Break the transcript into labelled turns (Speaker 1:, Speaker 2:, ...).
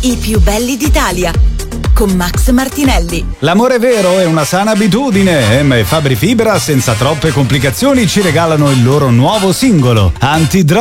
Speaker 1: I più belli d'Italia. Con Max Martinelli.
Speaker 2: L'amore vero è una sana abitudine. Emma e Fabri Fibra, senza troppe complicazioni, ci regalano il loro nuovo singolo, Antidroga.